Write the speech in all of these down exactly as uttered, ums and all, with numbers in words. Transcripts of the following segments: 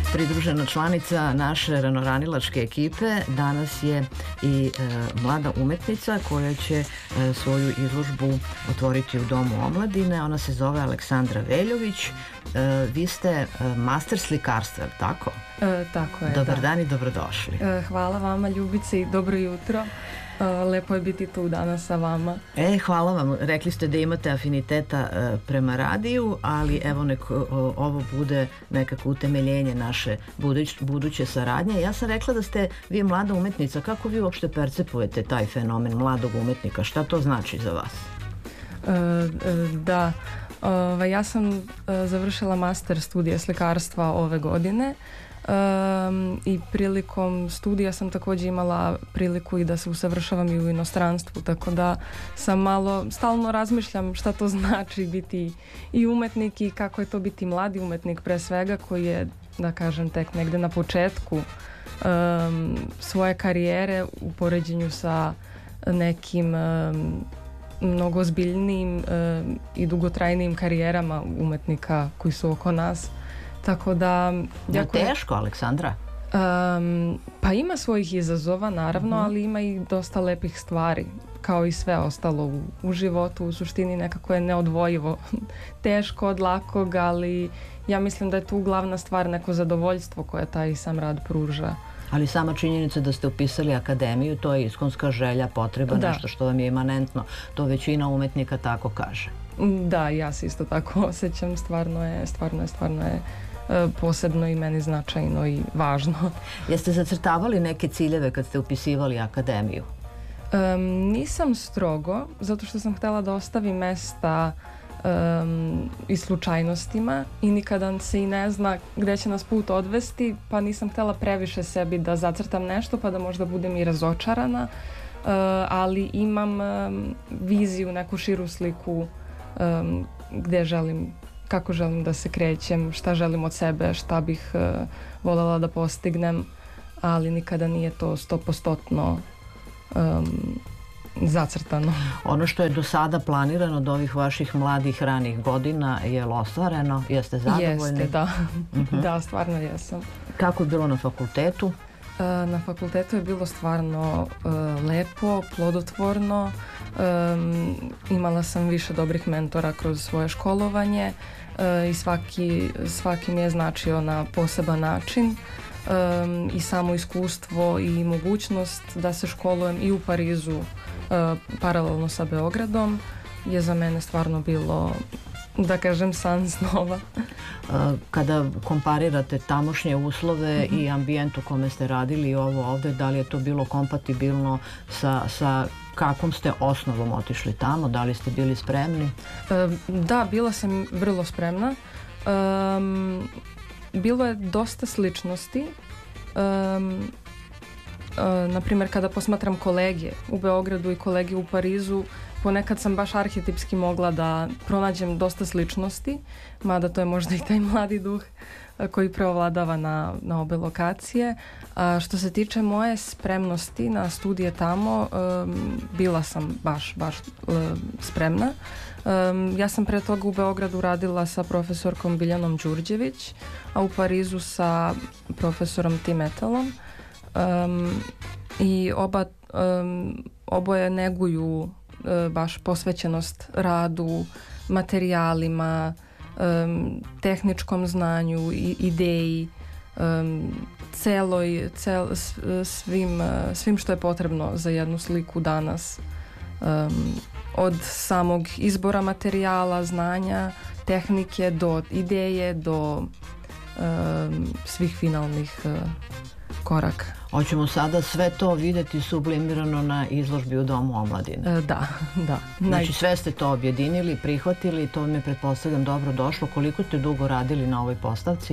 pridružena članica naše ranoranilačke ekipe. Danas je i e, mlada umetnica koja će e, svoju izložbu otvoriti u Domu omladine. Ona se zove Aleksandra Veljović. E, vi ste e, master slikarstva, tako? E, tako je, Dobar da. dan i dobrodošli. E, hvala vama, Ljubice, i dobro jutro. E, lepo je biti tu danas sa vama. E, hvala vam. Rekli ste da imate afiniteta e, prema radiju, ali evo nek o, ovo bude nekako utemeljenje naše buduć, buduće saradnje. Ja sam rekla da ste vi mlada umetnica. Kako vi uopšte percepujete taj fenomen mladog umetnika? Šta to znači za vas? E, e, da, e, ja sam e, završila master studije slikarstva ove godine. Um, i prilikom studija sam također imala priliku i da se usavršavam i u inostranstvu, tako da sam malo, stalno razmišljam šta to znači biti i umetnik i kako je to biti mladi umetnik pre svega, koji je, da kažem, tek negde na početku um, svoje karijere u poređenju sa nekim um, mnogo ozbiljnijim um, i dugotrajnijim karijerama umetnika koji su oko nas. Tako da... Je teško, Aleksandra? Um, pa ima svojih izazova, naravno, uh-huh. ali ima i dosta lepih stvari, kao i sve ostalo u, u životu. U suštini nekako je neodvojivo teško od lakog, ali ja mislim da je tu glavna stvar neko zadovoljstvo koje taj sam rad pruža. Ali sama činjenica da ste upisali akademiju, to je iskonska želja, potreba, da. Nešto što vam je imanentno. To većina umetnika tako kaže. Da, ja se isto tako osjećam. Stvarno je, stvarno je, stvarno je posebno i meni značajno i važno. Jeste zacrtavali neke ciljeve kad ste upisivali akademiju? Um, nisam strogo, zato što sam htjela da ostavim mesta um, i slučajnostima i nikada se i ne zna gde će nas put odvesti, pa nisam htjela previše sebi da zacrtam nešto pa da možda budem i razočarana, uh, ali imam um, viziju, neku širu sliku um, gde želim, kako želim da se krećem, šta želim od sebe, šta bih uh, voljela da postignem, ali nikada nije to stopostotno um, zacrtano. Ono što je do sada planirano od ovih vaših mladih ranih godina, je li ostvareno? Jeste zadovoljni? Jeste, da. Uh-huh. Da, stvarno jesam. Kako je bilo na fakultetu? Uh, na fakultetu je bilo stvarno uh, lepo, plodotvorno. Um, imala sam više dobrih mentora kroz svoje školovanje uh, i svaki, svaki mi je značio na poseban način. Um, i samo iskustvo i mogućnost da se školujem i u Parizu uh, paralelno sa Beogradom je za mene stvarno bilo, da kažem, san snova. Kada komparirate tamošnje uslove mm-hmm. i ambijent u kome ste radili i ovo ovde, da li je to bilo kompatibilno sa, sa kakvom ste osnovom otišli tamo? Da li ste bili spremni? Uh, da, bila sam vrlo spremna. Um, Bilo je dosta sličnosti. Um, uh, na primjer, kada posmatram kolege u Beogradu i kolege u Parizu, ponekad sam baš arhetipski mogla da pronađem dosta sličnosti, mada to je možda i taj mladi duh uh, koji preovladava na, na obe lokacije. A što se tiče moje spremnosti na studije tamo, um, bila sam baš, baš uh, spremna. Um, ja sam pre toga u Beogradu radila sa profesorkom Biljanom Đurđević, a u Parizu sa profesorom Tim Etelom. Um, I oba, um, oboje neguju uh, baš posvećenost radu, materijalima, um, tehničkom znanju i ideji, um, celoj, cel, svim, svim što je potrebno za jednu sliku danas. Um, od samog izbora materijala, znanja, tehnike do ideje, do um, svih finalnih uh, koraka. Hoćemo sada sve to vidjeti sublimirano na izložbi u Domu omladine. E, da, da. Znači sve ste to objedinili, prihvatili, to mi je, pretpostavljam, dobro došlo. Koliko ste dugo radili na ovoj postavci?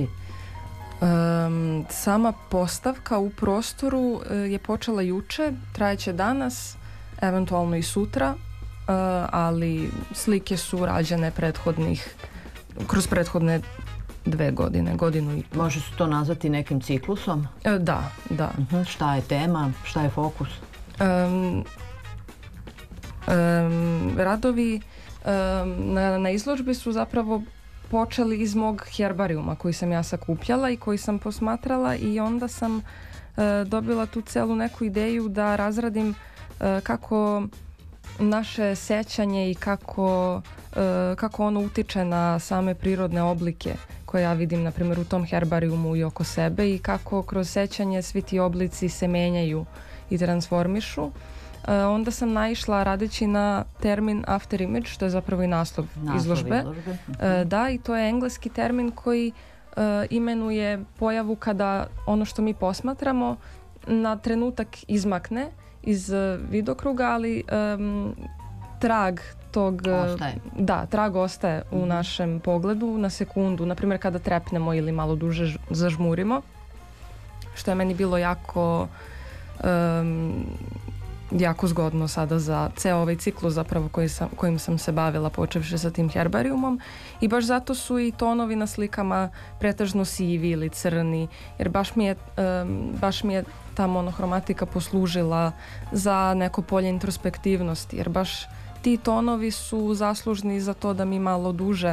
Um, sama postavka u prostoru uh, je počela juče, trajeće danas, eventualno i sutra, uh, ali slike su rađene prethodnih, kroz prethodne dve godine, godinu i pol. Može se to nazvati nekim ciklusom? Uh, da, da. Uh-huh. Šta je tema, šta je fokus? Um, um, radovi um, na, na izložbi su zapravo počeli iz mog herbarijuma koji sam ja sakupljala i koji sam posmatrala i onda sam e, dobila tu celu neku ideju da razradim e, kako naše sećanje i kako, e, kako ono utiče na same prirodne oblike koje ja vidim, na primjer, u tom herbarijumu i oko sebe i kako kroz sećanje svi ti oblici se menjaju i transformišu. E, onda sam naišla radeći na termin after image, što je zapravo i naslov, naslov izložbe. izložbe. E, da, i to je engleski termin koji e, imenuje pojavu kada ono što mi posmatramo na trenutak izmakne iz vidokruga, ali um, trag tog... Ostaje. Da, trag ostaje u mm-hmm. našem pogledu na sekundu, na primjer kada trepnemo ili malo duže zažmurimo, što je meni bilo jako um, jako zgodno sada za ceo ovaj ciklus zapravo koji sam, kojim sam se bavila počevši sa tim herbarijumom i baš zato su i tonovi na slikama pretežno sivi ili crni, jer baš mi je, um, baš mi je ta monohromatika poslužila za neko polje introspektivnosti, jer baš ti tonovi su zaslužni za to da mi malo duže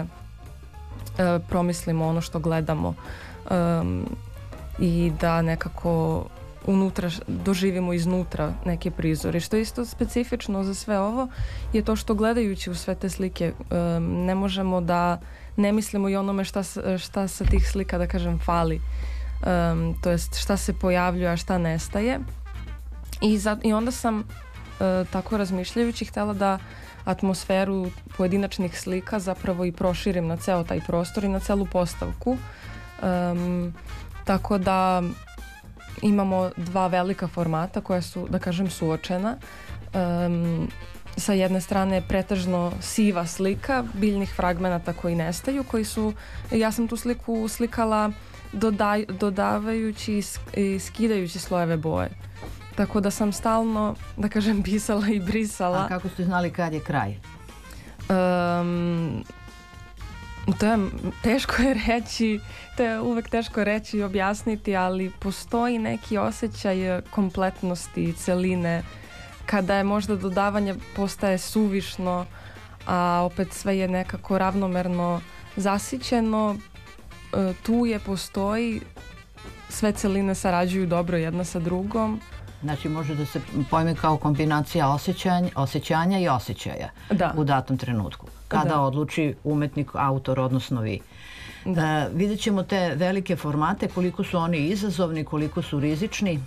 uh, promislimo ono što gledamo um, i da nekako unutra, doživimo iznutra neke prizore. Što je isto specifično za sve ovo je to što gledajući u sve te slike um, ne možemo da ne mislimo i onome šta, šta sa tih slika, da kažem, fali. Um, to jest šta se pojavljuje, a šta nestaje. I, za, i onda sam uh, tako razmišljajući htjela da atmosferu pojedinačnih slika zapravo i proširim na ceo taj prostor i na celu postavku. Um, tako da imamo dva velika formata koja su, da kažem, suočena. Um, sa jedne strane pretežno siva slika biljnih fragmenata koji nestaju, koji su, ja sam tu sliku slikala dodaj, dodavajući i skidajući slojeve boje. Tako da sam stalno, da kažem, pisala i brisala. A kako ste znali kad je kraj? Um, to je teško je reći, to je uvek teško reći i objasniti, ali postoji neki osjećaj kompletnosti i celine kada je možda dodavanje postaje suvišno, a opet sve je nekako ravnomerno zasićeno. Tu je, postoji, sve celine sarađuju dobro jedna sa drugom. Znači može da se pojme kao kombinacija osjećanja, osjećanja i osjećaja da. U datom trenutku. Kada da. Odluči umetnik, autor, odnosno vi. Da. E, vidjet ćemo te velike formate, koliko su oni izazovni, koliko su rizični?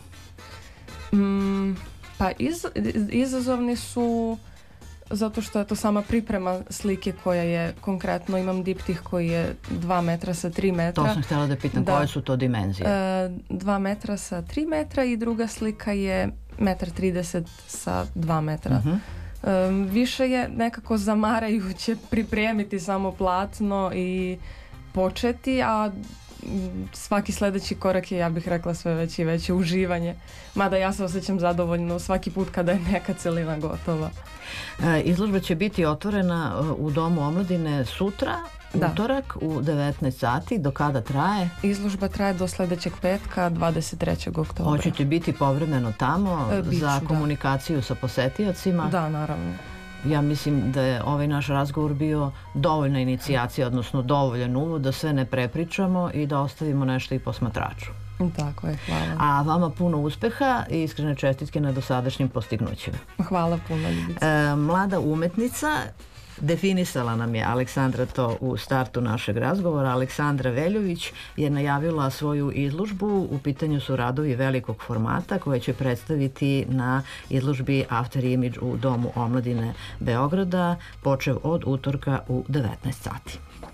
Mm, pa iz, izazovni su zato što je to sama priprema slike koja je konkretno, imam diptih koji je dva metra sa tri metra. To sam htjela da pitam, da. Koje su to dimenzije? E, dva metra sa tri metra i druga slika je metar trideset sa dva metra. Uh-huh. Um, više je nekako zamarajuće pripremiti samo platno i početi, a svaki sljedeći korak je, ja bih rekla, sve veće i veće uživanje. Mada ja se osjećam zadovoljno svaki put kada je neka celina gotova. E, izložba će biti otvorena u Domu omladine sutra, da. Utorak u devetnaest sati. Do kada traje? Izložba traje do sljedećeg petka, dvadeset trećeg oktobra. Hoćete biti povremeno tamo e, biću, za da. Komunikaciju sa posetiocima? Da, naravno. Ja mislim da je ovaj naš razgovor bio dovoljna inicijacija, odnosno dovoljan uvod da sve ne prepričamo i da ostavimo nešto i posmatraču. Tako je, hvala. A vama puno uspeha i iskrene čestitke na dosadašnjim postignućima. Hvala puno, Ljubica. E, mlada umetnica, definisala nam je Aleksandra to u startu našeg razgovora. Aleksandra Veljović je najavila svoju izložbu. U pitanju su radovi velikog formata koje će predstaviti na izložbi After Image u Domu omladine Beograda počev od utorka u devetnaest sati.